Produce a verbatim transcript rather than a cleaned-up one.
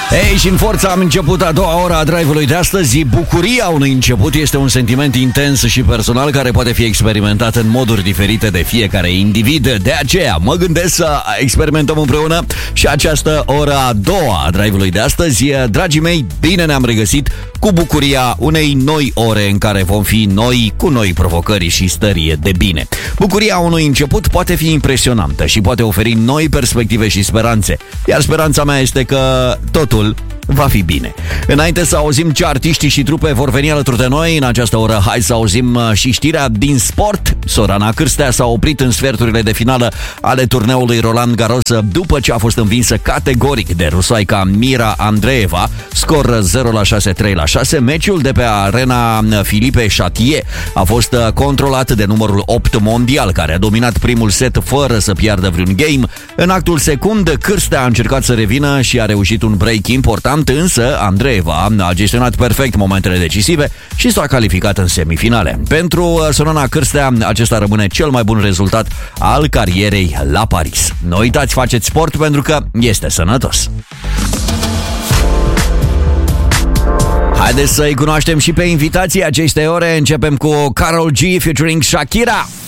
Ei, și în forță am început a doua oră a drive-ului de astăzi. Bucuria unui început este un sentiment intens și personal care poate fi experimentat în moduri diferite de fiecare individ. De aceea mă gândesc să experimentăm împreună și această oră a doua a drive-ului de astăzi. Dragii mei, bine ne-am regăsit cu bucuria unei noi ore în care vom fi noi cu noi provocări și stări de bine. Bucuria unui început poate fi impresionantă și poate oferi noi perspective și speranțe. Iar speranța mea este că totul va fi bine. Înainte să auzim ce artiștii și trupe vor veni alături de noi în această oră, hai să auzim și știrea din sport. Sorana Cârstea s-a oprit în sferturile de finală ale turneului Roland Garros după ce a fost învinsă categoric de rusoaica Mira Andreeva, scor zero la șase, trei la șase. Meciul de pe arena Philippe Chatrier a fost controlat de numărul opt mondial, care a dominat primul set fără să piardă vreun game. În actul secund, Cârstea a încercat să revină și a reușit un break important, însă Andreeva a gestionat perfect momentele decisive și s-a calificat în semifinale. Pentru Sorana Cârstea, acesta rămâne cel mai bun rezultat al carierei la Paris. Nu uitați, faceți sport pentru că este sănătos. Haideți să-i cunoaștem și pe invitații acestei ore. Începem cu Karol G featuring Shakira.